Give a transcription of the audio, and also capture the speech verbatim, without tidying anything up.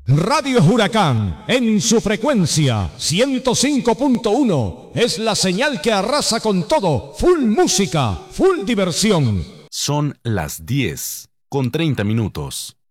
Radio Huracán, en su frecuencia ciento cinco punto uno, es la señal que arrasa con todo. Full música, full diversión. Son las diez con treinta minutos.